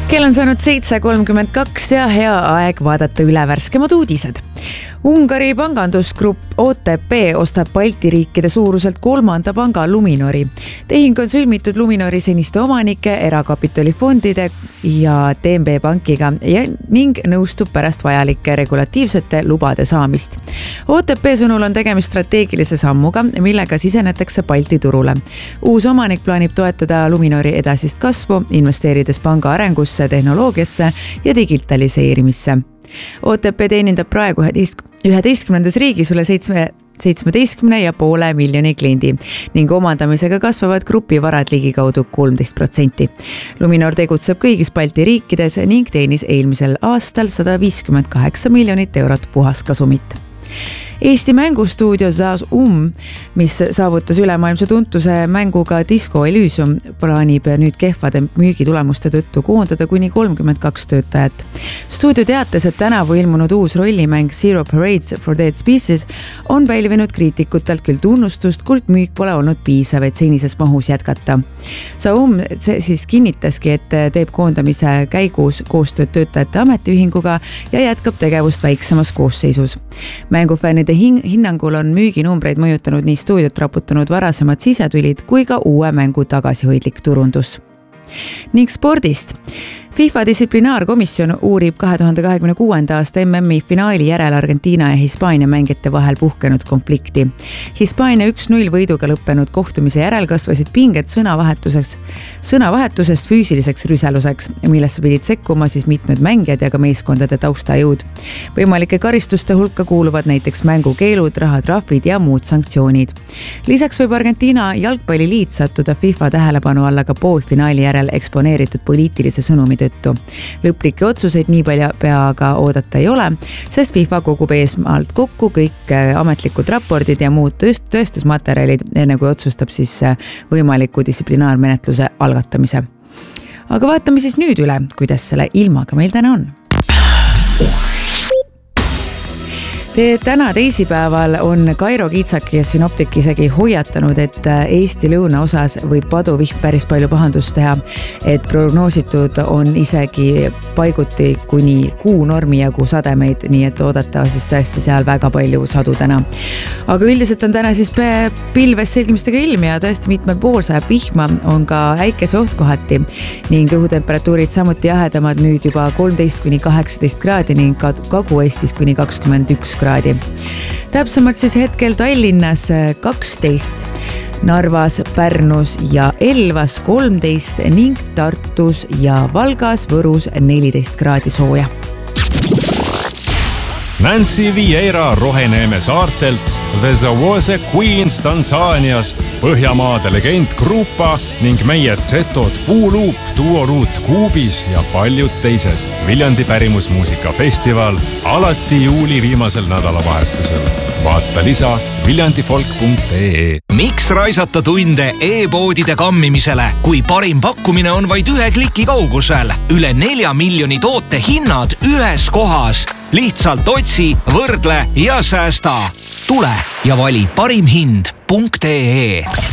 Kell on saanud 7:32 ja hea aeg vaadata üle värskemad uudised. Ungari pangandusgrupp OTP ostab Balti riikide suuruselt 3. panga Luminori. Tehing on sõlmitud Luminori seniste omanike, erakapitalifondide ja DNB pankiga ning nõustub pärast vajalike regulatiivsete lubade saamist. OTP sõnul on tegemist strateegilise sammuga, millega sisenetakse Balti turule. Uus omanik plaanib toetada Luminori edasist kasvu, investeerides panga arengusse, tehnoloogiasse ja digitaliseerimisse. OTP teenindab praegu 11 riigis üle 17,5 miljoni kliendi ning omandamisega kasvavad grupi varad ligikaudu 13%. Luminor tegutseb kõigis Balti riikides ning teenis eelmisel aastal 158 miljonit eurot puhaskasumit. Eesti mängustuudio Zaz, mis saavutas ülemaailmse tuntuse mänguga Disco Elysium, plaanib nüüd kehvade müügitulemuste tõttu koondada kuni 32 töötajat. Stuudio teatas, et tänavu ilmunud uus rollimäng Zero Parades for Dead Species on pälvinud kriitikutelt küll tunnustust, kuid müük pole olnud piisav, et senises mahus jätkata. Zaum siis kinnitaski, et teeb koondamise käigus koostööd töötajate ametiühinguga ja jätkab tegevust väiksemas koosseisus. Mängufännide hinnangul on müüginumbreid mõjutanud nii stuudiot raputanud varasemad sisetulid kui ka uue mängu tagasihoidlik turundus. Ning spordist. FIFA distsiplinaarkomisjon uurib 2026. aasta MM-i finaali järel Argentiina ja Hispaania mängijate vahel puhkenud konflikti. Hispaania 1-0 võiduga lõppenud kohtumise järel kasvasid pinged sõnavahetusest füüsiliseks rüseluseks, millesse pidid sekkuma siis mitmed mängijad ja ka meeskondade taustajõud. Võimalike karistuste hulka kuuluvad näiteks mängukeelud, rahatrahvid ja muud sanktsioonid. Lisaks võib Argentiina jalgpalliliit sattuda FIFA tähelepanu alla ka poolfinaali järel eksponeeritud poliitilise sõnumi tõttu. Lõplikke otsuseid nii palju peaga oodata ei ole, sest FIFA kogub eesmaalt kokku kõik ametlikud raportid ja muud tõestusmaterjalid, enne kui otsustab siis võimaliku distsiplinaarmenetluse algatamise. Aga vaatame siis nüüd üle, kuidas selle ilmaga meil täna on. Täna teisipäeval on Kairo Kiitsak ja Synoptic isegi hoiatanud, et Eesti lõuna osas võib paduvihm päris palju pahandust teha, et prognoositud on isegi paiguti kuni kuunormi jagu sademeid, nii et oodata siis tõesti seal väga palju sadu täna. Aga üldiselt on täna siis pilves selgimistega ilm ja tõesti mitmel pool sajab vihma, on ka äikese oht kohati ning õhutemperatuurid samuti jahedamad nüüd juba 13–18 kraadi ning Kagu-Eestis kuni 21 kraadi. Täpsemalt siis hetkel Tallinnas 12, Narvas, Pärnus ja Elvas 13 ning Tartus ja Valgas, Võrus 14 kraadi sooja. Nancy Vieira Roheneeme saartelt, The Zawose Queens Tansaaniast, Põhjamaade legend Grupa ning meie Zetod Puuluup, Duoruut Kuubis ja paljud teised. Viljandi pärimusmuusikafestival alati juuli viimasel nädalavahetusel. Vaata lisa viljandifolk.ee. Miks raisata tunde e-poodide kammimisele, kui parim pakkumine on vaid 1 kliki kaugusel? Üle 4 miljoni toote hinnad ühes kohas. Lihtsalt otsi, võrdle ja säästa. Tule ja vali parimhind.ee.